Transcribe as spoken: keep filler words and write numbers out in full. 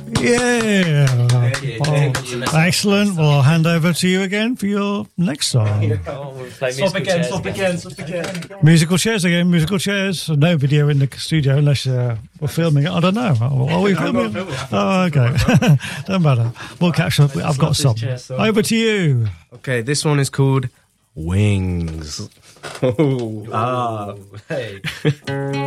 Yeah. Oh, excellent. Well, I'll hand over to you again for your next song. Oh, we'll play Stop musical again, chairs stop again, stop again. Musical chairs again, musical chairs. No video in the studio unless uh, we're filming it. I don't know. Are we filming? Oh, okay. Don't matter. We'll catch up. I've got some. Over to you. Okay, this one is called Wings. Oh, Ah, hey.